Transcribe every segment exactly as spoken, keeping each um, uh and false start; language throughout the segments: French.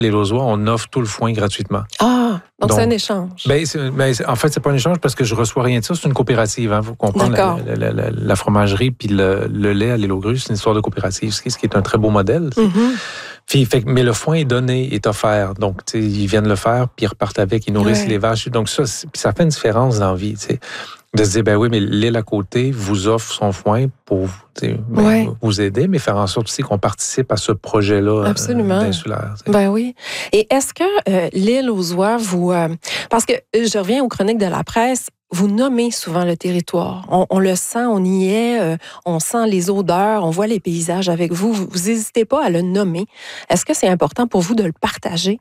Les Lausois, on offre tout le foin gratuitement. Ah, donc, donc c'est un échange. Ben, c'est, ben, c'est, en fait, c'est pas un échange parce que je reçois rien de ça. C'est une coopérative. Il hein, faut comprendre la, la, la, la, la fromagerie puis le, le lait à l'île aux grues, c'est une histoire de coopérative, ce qui est un très beau modèle. Mm-hmm. Puis, fait, mais le foin est donné, est offert. Donc, ils viennent le faire puis ils repartent avec, ils nourrissent ouais. les vaches. Donc, ça, ça fait une différence dans la vie. T'sais. De se dire, ben oui, mais l'île à côté vous offre son foin pour ben, ouais. vous aider, mais faire en sorte aussi qu'on participe à ce projet-là Absolument. Euh, d'insulaire. T'sais. Ben oui. Et est-ce que euh, l'île aux oies, vous... Euh, parce que je reviens aux chroniques de la presse, vous nommez souvent le territoire. On, on le sent, on y est, euh, on sent les odeurs, on voit les paysages avec vous. Vous n'hésitez pas à le nommer. Est-ce que c'est important pour vous de le partager?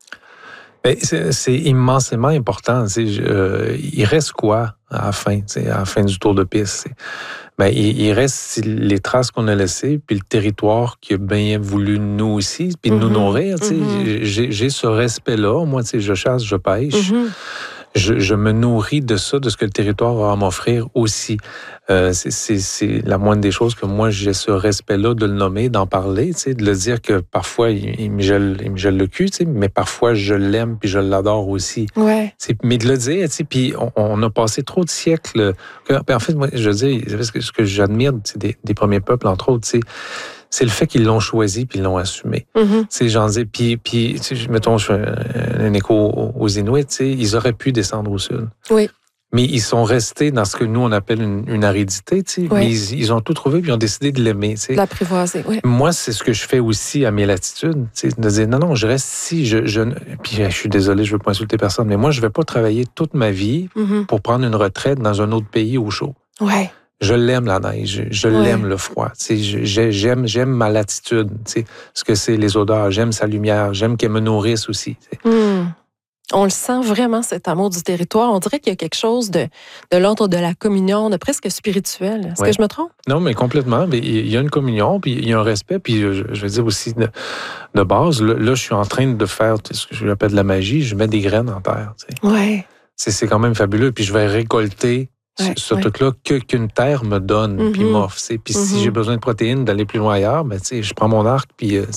Ben, c'est, c'est immensément important. Euh, il reste quoi à la fin, à la fin du tour de piste? Ben, il, il reste les traces qu'on a laissées, puis le territoire qui a bien voulu nous aussi, puis mm-hmm. nous nourrir. Mm-hmm. J'ai, j'ai ce respect-là. Moi, je chasse, je pêche. Mm-hmm. Je, je me nourris de ça, de ce que le territoire a à m'offrir aussi. Euh, c'est, c'est, c'est la moindre des choses que moi, j'ai ce respect-là de le nommer, d'en parler, de le dire que parfois, il, il, me, gèle, il me gèle le cul, mais parfois, je l'aime puis je l'adore aussi. Ouais. Mais de le dire, puis on, on a passé trop de siècles. Que, en fait, moi, je veux dire, ce que, ce que j'admire des, des premiers peuples, entre autres, c'est c'est le fait qu'ils l'ont choisi puis ils l'ont assumé. Mm-hmm. Tu sais, j'en dis, puis, puis mettons, je fais un, un écho aux Inuits, tu sais, ils auraient pu descendre au sud. Oui. Mais ils sont restés dans ce que nous, on appelle une, une aridité, tu sais. Oui. Mais ils, ils ont tout trouvé puis ils ont décidé de l'aimer, tu sais. L'apprivoiser, oui. Moi, c'est ce que je fais aussi à mes latitudes, tu sais, de dire, non, non, je reste ici, je, je... Puis je suis désolé, je veux pas insulter personne, mais moi, je vais pas travailler toute ma vie mm-hmm. pour prendre une retraite dans un autre pays au chaud. Oui. Je l'aime, la neige. Je ouais. l'aime, le froid. Tu sais, j'aime, j'aime ma latitude. Tu sais, ce que c'est les odeurs. J'aime sa lumière. J'aime qu'elle me nourrisse aussi. Tu sais. Mm. On le sent vraiment, cet amour du territoire. On dirait qu'il y a quelque chose de, de l'ordre de la communion, de presque spirituel. Est-ce ouais. que je me trompe? Non, mais complètement. Mais il y a une communion, puis il y a un respect. Puis je, je veux dire aussi de, de base, là, là, je suis en train de faire ce que je appelle de la magie. Je mets des graines en terre. Tu sais. Ouais. C'est, c'est quand même fabuleux. Puis je vais récolter Ouais, ce ouais. truc-là que, qu'une terre me donne, mm-hmm. puis m'offre. Puis mm-hmm. si j'ai besoin de protéines, d'aller plus loin ailleurs, ben, je prends mon arc puis, euh,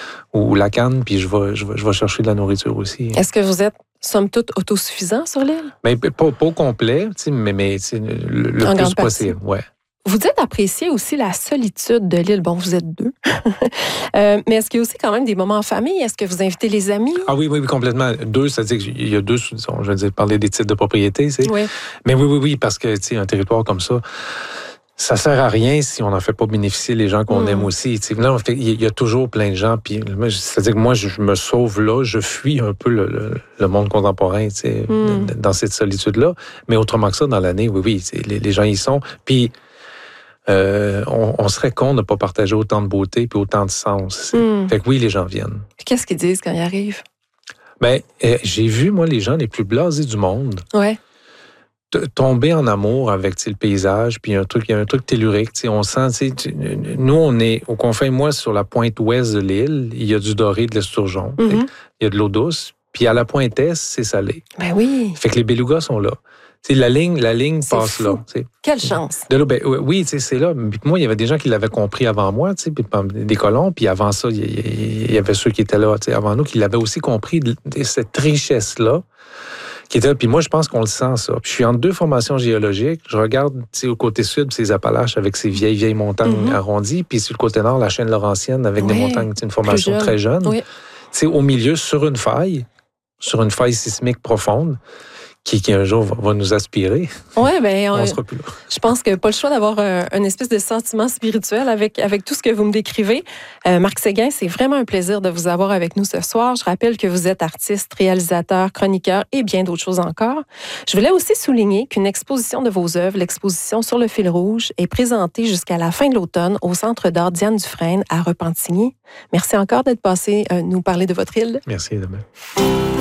ou la canne, puis je vais, je, vais, je vais chercher de la nourriture aussi. Est-ce que vous êtes, somme toute, autosuffisant sur l'île? Ben, pas, pas au complet, mais, mais le, le plus possible. Ouais. Vous dites apprécier aussi la solitude de l'île. Bon, vous êtes deux. euh, mais est-ce qu'il y a aussi quand même des moments en famille? Est-ce que vous invitez les amis? Ah oui, oui, oui, complètement. Deux, c'est-à-dire qu'il y a deux, disons, je veux dire, parler des titres de propriété, c'est. Oui. Mais oui, oui, oui, parce que, tu sais, un territoire comme ça, ça sert à rien si on n'en fait pas bénéficier les gens qu'on mmh. aime aussi. Tu sais, là, il y a toujours plein de gens, puis c'est-à-dire que moi, je me sauve là, je fuis un peu le, le, le monde contemporain, tu sais, mmh. dans cette solitude-là. Mais autrement que ça, dans l'année, oui, oui, les, les gens y sont. Puis, Euh, on, on serait con de ne pas partager autant de beauté et autant de sens. Mm. Fait que oui, les gens viennent. Qu'est-ce qu'ils disent quand ils arrivent? Ben, euh, j'ai vu, moi, les gens les plus blasés du monde ouais. t- tomber en amour avec le paysage, puis il y a un truc, il y a un truc tellurique. On sent, tu, nous, on est au confin, moi, sur la pointe ouest de l'île, il y a du doré, de l'esturgeon. Mm-hmm. Il y a de l'eau douce. Puis à la pointe est, c'est salé. Ben oui. Fait que les belugas sont là. T'sais, la ligne, la ligne c'est passe fou. Là. T'sais. Quelle chance! De là, ben, oui, c'est là. Puis moi, il y avait des gens qui l'avaient compris avant moi, puis des colons, puis avant ça, il y avait ceux qui étaient là avant nous, qui l'avaient aussi compris, cette richesse-là, qui était là. Puis moi, je pense qu'on le sent, ça. Puis je suis en deux formations géologiques. Je regarde au côté sud, ces Appalaches avec ces vieilles, vieilles montagnes mm-hmm. arrondies, puis sur le côté nord, la chaîne laurentienne avec oui. des montagnes, une formation jeune. Très jeune. Oui. Au milieu, sur une faille, sur une faille sismique profonde, Qui, qui un jour va, va nous aspirer. Oui, bien, on, on sera plus là. Je pense que pas le choix d'avoir un, un espèce de sentiment spirituel avec, avec tout ce que vous me décrivez. Euh, Marc Séguin, c'est vraiment un plaisir de vous avoir avec nous ce soir. Je rappelle que vous êtes artiste, réalisateur, chroniqueur et bien d'autres choses encore. Je voulais aussi souligner qu'une exposition de vos œuvres, l'exposition Sur le fil rouge, est présentée jusqu'à la fin de l'automne au Centre d'art Diane Dufresne à Repentigny. Merci encore d'être passé euh, nous parler de votre île. Merci, demain.